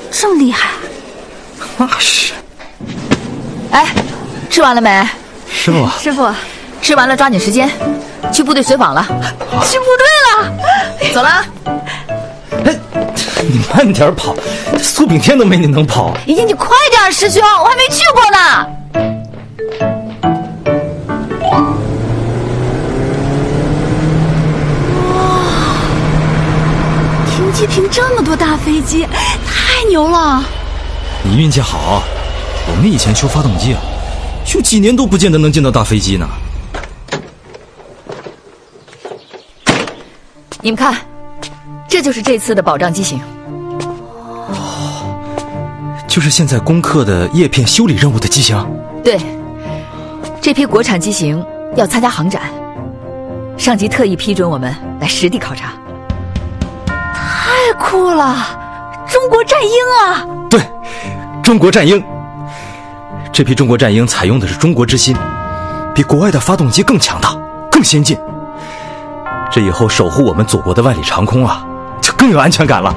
这么厉害？ 那是。 哎，吃完了没？ 师傅， 师傅， 吃完了抓紧时间去部队随访了。 去部队了， 走了。 哎，你慢点跑，苏炳添都没你能跑。 姨姐，你快点，师兄，我还没去过呢。 停机坪这么多大飞机，太牛了！ 你运气好，我们以前修发动机啊，修几年都不见得能见到大飞机呢。 你们看，这就是这次的保障机型。 就是现在攻克的叶片修理任务的机型。 对，这批国产机型要参加航展，上级特意批准我们来实地考察。 太酷了，中国战鹰啊！ 对，中国战鹰。这批中国战鹰采用的是中国之心，比国外的发动机更强大、更先进。这以后守护我们祖国的万里长空啊，就更有安全感了。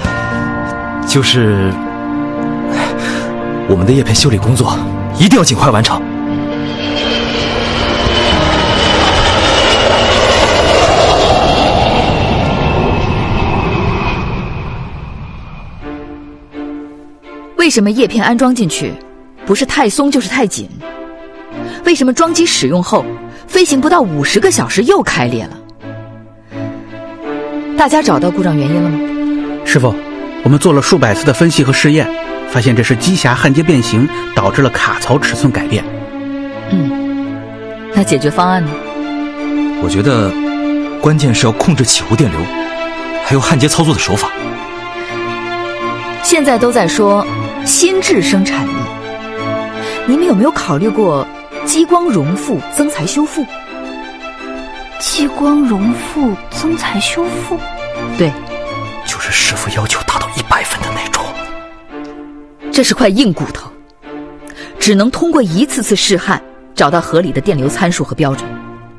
就是我们的叶片修理工作一定要尽快完成。 为什么叶片安装进去不是太松就是太紧？为什么装机使用后飞行不到50个小时又开裂了？大家找到故障原因了吗？ 师傅，我们做了数百次的分析和试验，发现这是机匣焊接变形导致了卡槽尺寸改变。 那解决方案呢？ 我觉得关键是要控制起伏电流，还有焊接操作的手法。 现在都在说新质生产力，你们有没有考虑过激光熔复增材修复？ 激光熔复增材修复？ 对， 就是师傅要求达到100分的那种。 这是块硬骨头，只能通过一次次试焊找到合理的电流参数和标准，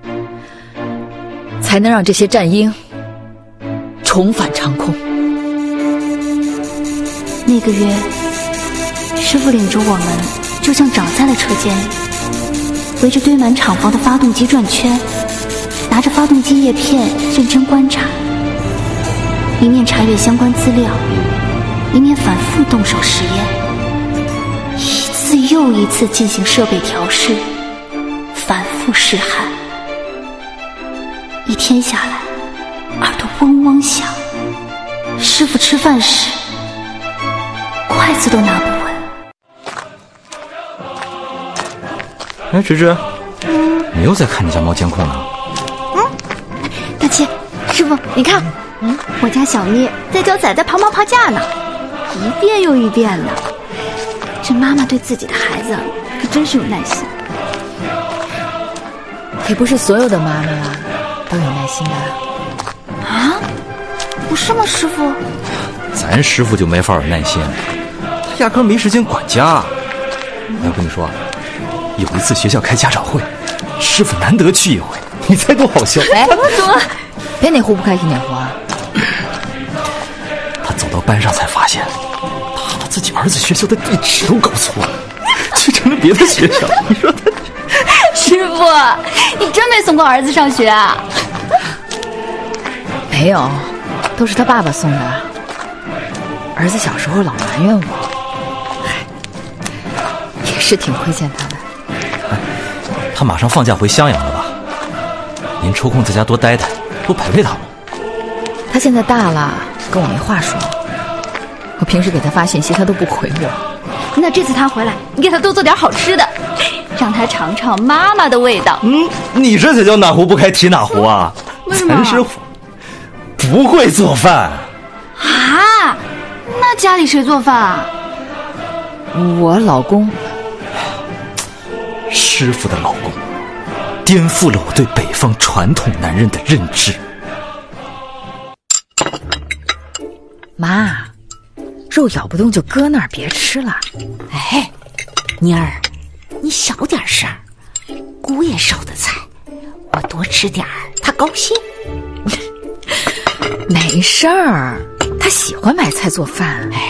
才能让这些战鹰重返长空。 那个月，师傅领着我们就像长在了车间里，围着堆满厂房的发动机转圈，拿着发动机叶片认真观察，一面查阅相关资料，一面反复动手实验，一次又一次进行设备调试，反复试焊。一天下来，耳朵嗡嗡响，师傅吃饭时筷子都拿不稳。 哎，芝芝，你又在看你家猫监控呢？ 大七，师傅，你看，我家小妮在教仔仔爬猫爬架呢，一遍又一遍的。这妈妈对自己的孩子可真是有耐心。 也不是所有的妈妈都有耐心的啊？不是吗，师傅？ 咱师傅就没法有耐心，他压根没时间管家。我跟你说，有一次学校开家长会，师傅难得去一回，你猜多好笑？ 哎，怎么？别哪壶不开提哪壶啊！ 他走到班上才发现，他把自己儿子学校的地址都搞错了，去成了别的学校。你说他？ 师傅，你真没送过儿子上学啊？ 没有，都是他爸爸送的。儿子小时候老埋怨我，也是挺亏欠他的。 他马上放假回襄阳了吧？您抽空在家多待待，多陪陪他嘛。 他现在大了，跟我没话说。我平时给他发信息，他都不回我。 那这次他回来，你给他多做点好吃的，让他尝尝妈妈的味道。 你这才叫哪壶不开提哪壶啊！ 为什么？ 咱师傅不会做饭啊？那家里谁做饭啊？ 我老公。 师傅的老公颠覆了我对北方传统男人的认知。 妈，肉咬不动就搁那儿，别吃了。 哎，妮儿，你小点声，姑爷烧的菜，我多吃点儿，他高兴。 没事儿，他喜欢买菜做饭。